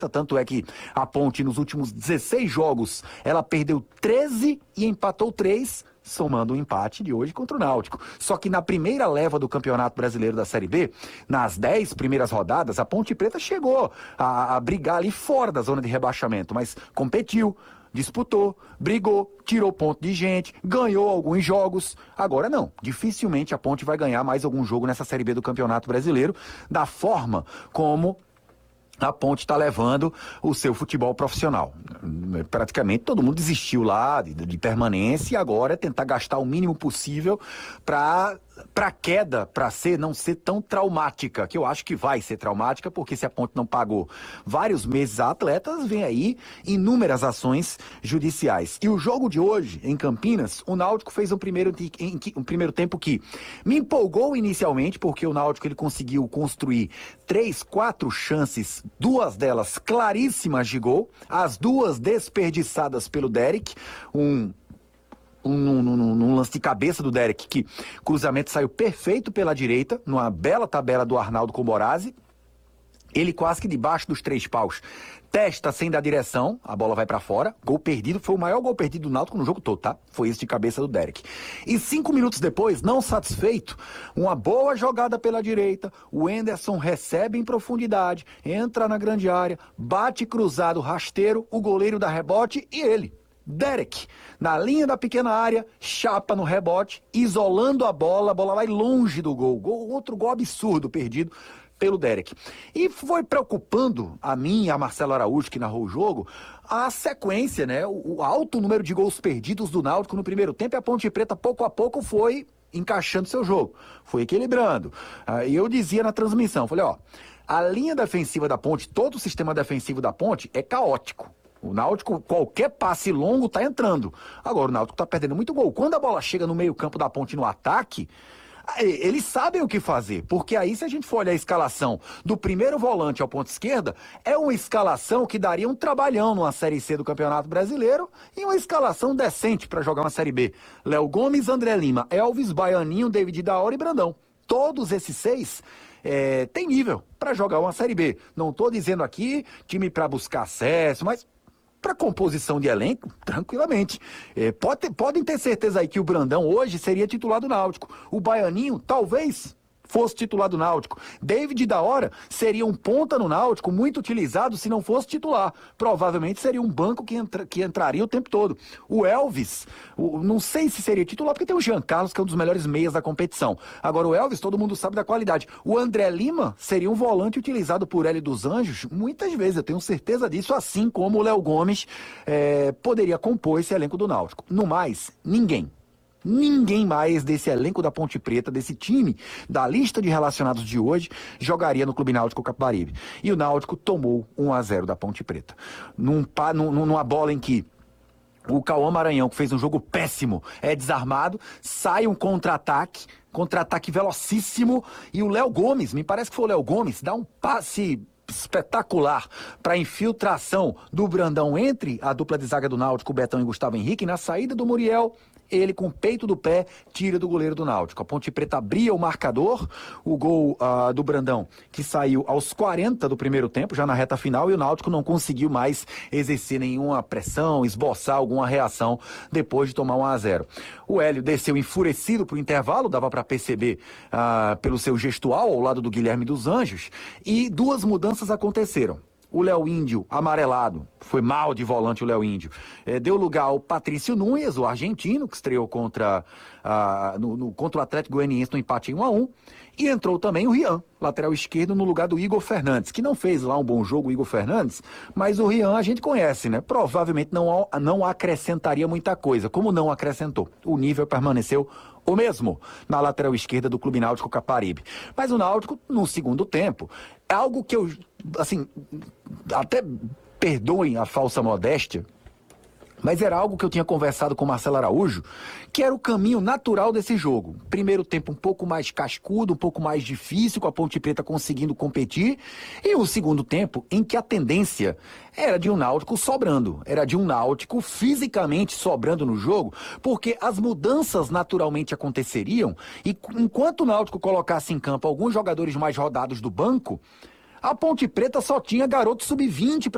Tanto é que a Ponte, nos últimos 16 jogos, ela perdeu 13 e empatou 3, somando o empate de hoje contra o Náutico. Só que na primeira leva do Campeonato Brasileiro da Série B, nas 10 primeiras rodadas, a Ponte Preta chegou a brigar ali fora da zona de rebaixamento, mas competiu, disputou, brigou, tirou ponto de gente, ganhou alguns jogos. Agora não, dificilmente a Ponte vai ganhar mais algum jogo nessa Série B do Campeonato Brasileiro, da forma como a Ponte está levando o seu futebol profissional. Praticamente todo mundo desistiu lá de permanência e agora é tentar gastar o mínimo possível para a queda, para não ser tão traumática, que eu acho que vai ser traumática, porque se a Ponte não pagou vários meses a atletas, vem aí inúmeras ações judiciais. E o jogo de hoje, em Campinas, o Náutico fez um primeiro tempo que me empolgou inicialmente, porque o Náutico ele conseguiu construir 3, 4 chances, 2 delas claríssimas de gol, as 2 desperdiçadas pelo Derek, num lance de cabeça do Derek, que cruzamento saiu perfeito pela direita, numa bela tabela do Arnaldo Comborazzi, ele quase que debaixo dos 3 paus, testa sem dar direção, a bola vai pra fora, gol perdido, foi o maior gol perdido do Náutico no jogo todo, tá? Foi esse de cabeça do Derek. E 5 minutos depois, não satisfeito, uma boa jogada pela direita, o Henderson recebe em profundidade, entra na grande área, bate cruzado rasteiro, o goleiro dá rebote e ele, Derek, na linha da pequena área, chapa no rebote, isolando a bola vai longe do gol. Outro gol absurdo perdido pelo Derek. E foi preocupando a mim e a Marcelo Araújo, que narrou o jogo, a sequência, né? O alto número de gols perdidos do Náutico no primeiro tempo, e a Ponte Preta, pouco a pouco, foi encaixando seu jogo, foi equilibrando. E eu dizia na transmissão, falei, a linha defensiva da Ponte, todo o sistema defensivo da Ponte é caótico. O Náutico, qualquer passe longo tá entrando. Agora o Náutico tá perdendo muito gol. Quando a bola chega no meio campo da Ponte no ataque, eles sabem o que fazer, porque aí se a gente for olhar a escalação do primeiro volante ao ponto esquerda, é uma escalação que daria um trabalhão numa Série C do Campeonato Brasileiro e uma escalação decente para jogar uma Série B. Léo Gomes, André Lima, Elvis, Baianinho, David da Hora e Brandão. Todos esses 6 têm nível para jogar uma Série B. Não estou dizendo aqui time para buscar acesso, mas para composição de elenco, tranquilamente. Podem ter certeza aí que o Brandão hoje seria titular do Náutico. O Baianinho, talvez, fosse titular do Náutico. David da Hora seria um ponta no Náutico, muito utilizado se não fosse titular. Provavelmente seria um banco que entraria o tempo todo. O Elvis, não sei se seria titular, porque tem o Jean Carlos, que é um dos melhores meias da competição. Agora o Elvis, todo mundo sabe da qualidade. O André Lima seria um volante utilizado por Hélio dos Anjos, muitas vezes, eu tenho certeza disso, assim como o Léo Gomes poderia compor esse elenco do Náutico. No mais, Ninguém mais desse elenco da Ponte Preta, desse time, da lista de relacionados de hoje, jogaria no Clube Náutico Capibaribe. E o Náutico tomou 1-0 da Ponte Preta. Numa bola em que o Cauã Maranhão, que fez um jogo péssimo, é desarmado, sai um contra-ataque velocíssimo, e o Léo Gomes, me parece que foi o Léo Gomes, dá um passe espetacular para infiltração do Brandão entre a dupla de zaga do Náutico, Betão e Gustavo Henrique, e na saída do Muriel, ele com o peito do pé tira do goleiro do Náutico. A Ponte Preta abria o marcador, o gol do Brandão, que saiu aos 40 do primeiro tempo, já na reta final, e o Náutico não conseguiu mais exercer nenhuma pressão, esboçar alguma reação depois de tomar 1-0. O Hélio desceu enfurecido pro intervalo, dava para perceber pelo seu gestual ao lado do Guilherme dos Anjos, e 2 mudanças aconteceram. O Léo Índio, amarelado, foi mal de volante o Léo Índio, deu lugar ao Patrício Nunes, o argentino, que estreou contra o Atlético Goianiense no empate em 1-1, e entrou também o Rian, lateral esquerdo, no lugar do Igor Fernandes, que não fez lá um bom jogo, o Igor Fernandes, mas o Rian a gente conhece, né? Provavelmente não acrescentaria muita coisa, como não acrescentou. O nível permaneceu o mesmo na lateral esquerda do Clube Náutico Capibaribe. Mas o Náutico, no segundo tempo, é algo que eu, assim, até perdoem a falsa modéstia, mas era algo que eu tinha conversado com o Marcelo Araújo, que era o caminho natural desse jogo. Primeiro tempo um pouco mais cascudo, um pouco mais difícil, com a Ponte Preta conseguindo competir, e o segundo tempo em que a tendência era de um Náutico sobrando, era de um Náutico fisicamente sobrando no jogo, porque as mudanças naturalmente aconteceriam, e enquanto o Náutico colocasse em campo alguns jogadores mais rodados do banco, a Ponte Preta só tinha garoto sub-20